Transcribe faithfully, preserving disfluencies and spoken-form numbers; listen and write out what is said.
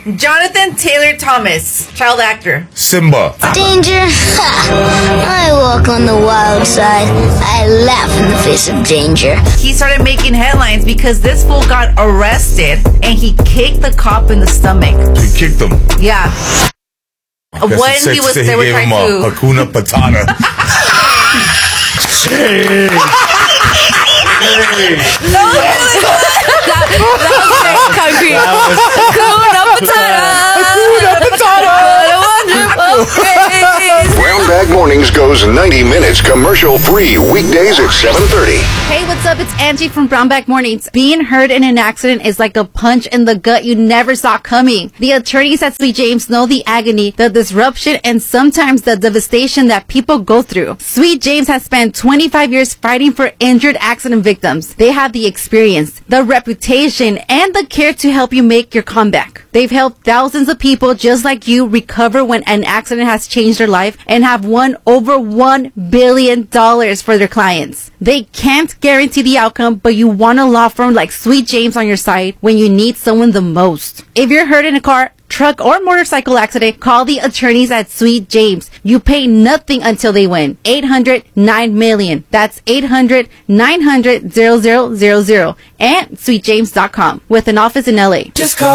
Jonathan Taylor Thomas, child actor. Simba. Danger? Ha! I walk on the wild side. I laugh in the face of danger. He started making headlines because this fool got arrested and he kicked the cop in the stomach. He kicked him. Yeah. When he was, he they were gave trying him to. a Hakuna Patana. Hey. No, that, that was very concrete. Hakuna Patana. Hakuna Patana. Brown Bag Mornings goes ninety minutes commercial-free weekdays at seven thirty. Hey, what's up? It's Angie from Brown Bag Mornings. Being hurt in an accident is like a punch in the gut you never saw coming. The attorneys at Sweet James know the agony, the disruption, and sometimes the devastation that people go through. Sweet James has spent twenty-five years fighting for injured accident victims. They have the experience, the reputation, and the care to help you make your comeback. They've helped thousands of people just like you recover when an accident has changed their life and have won over one billion dollars for their clients. They can't guarantee the outcome, but you want a law firm like Sweet James on your side when you need someone the most. If you're hurt in a car, truck, or motorcycle accident, call the attorneys at Sweet James. You pay nothing until they win. eight hundred nine million. That's eight hundred nine hundred zero zero zero zero. And sweet james dot com with an office in L A. Just call